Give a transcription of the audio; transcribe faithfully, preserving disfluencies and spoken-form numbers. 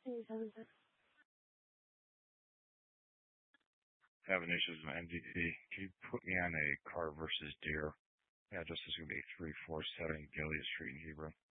Hey, seven seven. Having issues with my M D T. Can you put me on a car versus deer? Address is going to be three four seven Gilead Street in Hebron.